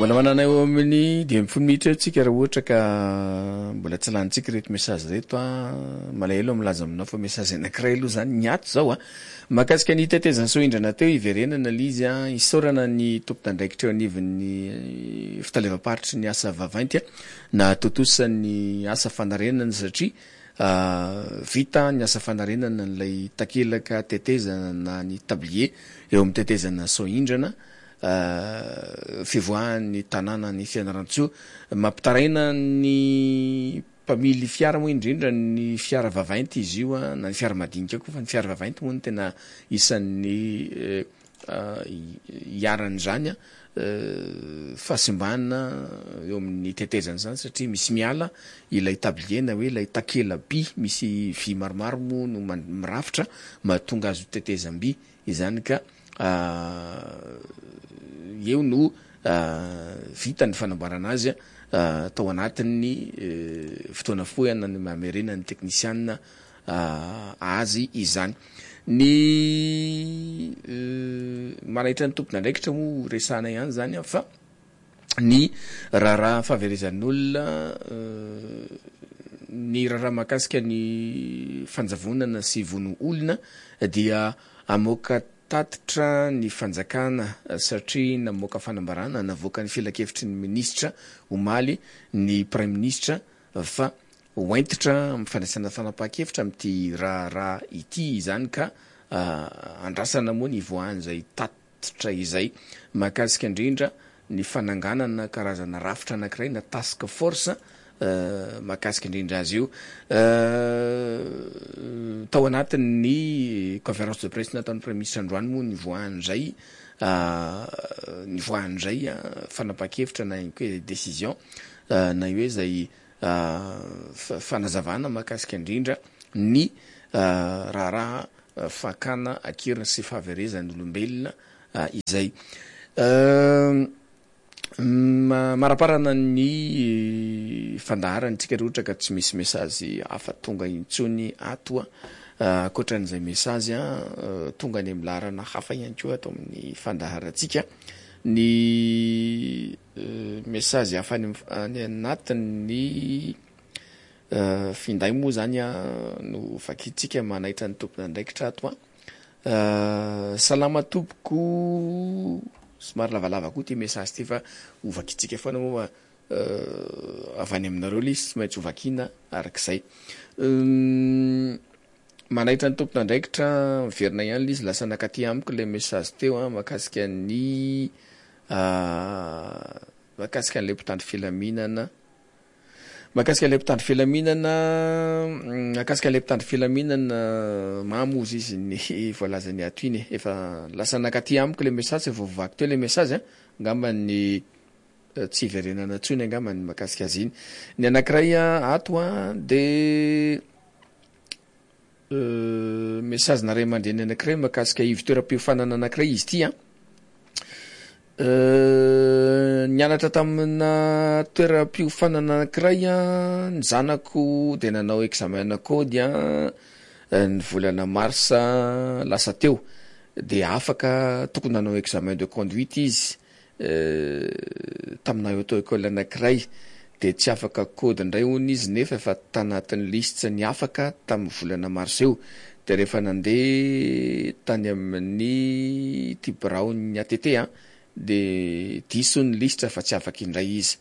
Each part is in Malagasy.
Mbola manana eo amin'ny 10 minitra tsika raha ohatra ka mbola tsy lantsika reto message reto malahelo milaza aminao fa message anankiray aloha zany nyato zao mahakasika ny tetezana soindrana teo iverenana lizy isaorana ny tompon'andraikitra eo anivon'ny fitalevam-paritry ny asa vavainty na totosan'ny asa fanarenana satria vita ny asa fanarenana n'ilay takelaka tetezana na ny tablier eo amin'ny tetezana soindrana fivoahan'ny tanàna ny Fianarantsoa mampitaraina ny mpamily fiara moa indrindra ny fiara vavainty izy io na ny fiara madinika koa fa ny fiara vavainty moa no tena isan'ny iarany zany fasimbana eo amin'ny tetezana zany satria misy miala ilay tablier na hoe ilay takela-by misy vy maromaro moa no mirafitra mahatonga azy tetezam-by izany ka eo no vita ny fanamboarana azy tao anatin'ny fotoana foana ny mamerena ny teknisianina azy izany ny manaitra ny tompon'andraikitra moa resana ihany zany fa ny raharaha fahaverezan'olona ny raharaha mahakasika ny fanjavonana sy vono olona dia amoaka tatitra ny fanjakana satria namoaka fanambarana navoaka ny filakevitry ny ministra omaly ny prime ministra fa hoentitra amin'ny fandraisana fanapahan-kevitra amin'ity raharaha ity izany ka andrasana moa ny voan'izay tatitra izay mahakasika indrindra ny fananganana karazana rafitra anankiray na task force mahakasika indrindra azy io tao anatin'ny conférence de presse nataon'ny premier ministre androany moa ny voan'izay fanapahan-kevitra na hoe décision na hoe zay fanazavana mahakasika indrindra ny raharaha fakana akirina sy fahaverezan'ny olombelona izay maraparana ny fandaharany tsika rehetra ka tsy misy message hafa tonga intsony atoa akoatran'izay message tonga any amin'ny laharana hafa ihany koa atao amin'ny fandaharantsika ny message hafa any anatin'ny finday moa zany no fakitsika manaitra ny tompon'andraikitra atoa salama tompoko somary lavalava koa ty message ty fa ovakitsika foana moa avy any aminareo li tsy maintsy ovakina arak'izay manaitra ny tompon'andraikitra miverina ihany lizy lasa nakaty amiko le message teo mahakasika ny mahakasika an'le mpitandro filaminana mahakasika an'le mpitandro filaminana mahakasika an'le mpitandro filaminana mamozy izy ny voalazany ato iny efa lasa nakaty amiko le message efa vovaky teo le message ngamba ny tsy verenana tsony ngamba ny mahakasika azy iny ny anankiray ato de message na ray aman-dreny anankiray mahakasika ivy toeram-piofanana anankiray izy ty nianatra tamina toeram-piofanana anankiray ny zanako de nanao examen code ny volana marsa lasa teo de afaka tokony nanao examen de conduite izy tamina auto-école anankiray de tsy afaka code ndray hony izy nefa efa tanatin'ny liste ny afaka tamin'ny volana marsa eo de rehefa nandeha tany amin'ny Tibrao ny ATT de diso ny liste fa tsy afaka indray izy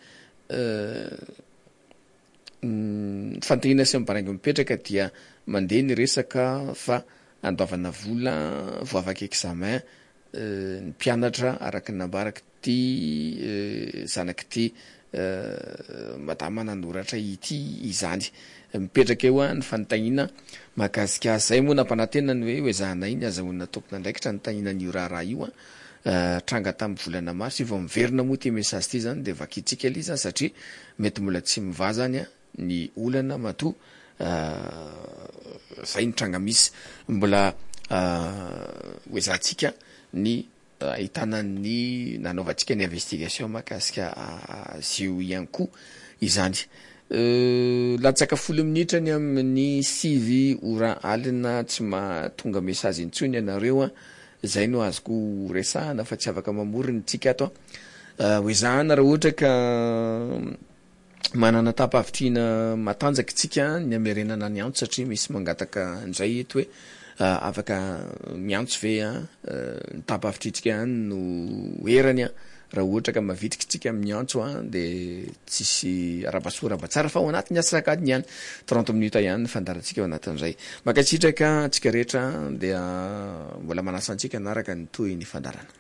fantahina sy mibarangy mipetraka dia mandeha ny resaka fa andovana vola vo afaka examen ny mpianatra araky nambaraky ty zanaky ty madama nanoratra ity izany mipetraka eo ny fantahina mahakasika zay moa nampanantena ny hoe zahanay ny azahoana tompon'andraikitra nytahina ny raharaha io tranga tamin'ny volana mars vao miverina moa ty message ty zany de vakitsika li zany satria mety mbola tsy miva zany ny olana mato zay ny tranga misy mbola hoezatsika ny ahitana ny nanaovantsika ny investigation mahakasika zio ihany koa izany latsaka 10 minitra ny amin'ny 6 ora alina tsy mahatonga message intsony ianareo zay no azoko resahana fa tsy afaka mamoriny tsika ato hoe zahana raha ohatra ka manana tapavitrina matanjaka tsika ny amerenana ny antso satria misy mangataka an'izay eto hoe afaka miantso ve ny tapavitritsika any no herany raha ohatra ka mavitrika tsika amin'ny antso de tsisy rabasorabatsara fa ao anatin'ny asakadiny ihany 30 minutes ihany fandarantsika ao anatin'izay makatsitraka tsika rehetra dia mbola manasantsika anaraka ny toy ny fandarana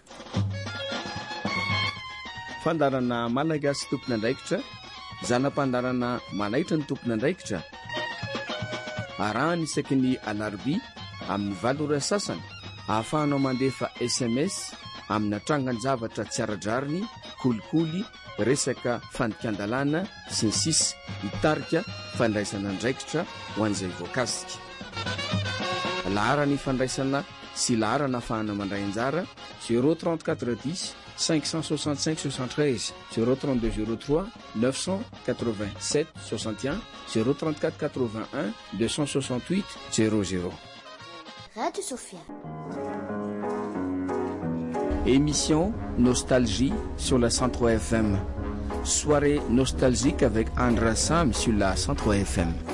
malagasy tompona andraikitra zanam-pandarana manaitra ny tompona andraikitra arahany isaky ny alarbi amin'ny 7 sasany ahafahanao mandefa SMS amin'ny atrangan-javatra tsy aradrariny kolikoly resaka fandikan-dalàna sy ny sisy mitarika fandraisana andraikitra ho an'izay voakasika laharany fandraisana sy laharana ahafahana mandray anjara 03410 565 73 032 03 987 61 034 81 268 00 Radio Sophia. Émission Nostalgie sur la 103 FM. Soirée nostalgique avec Andra Sam sur la 103 FM.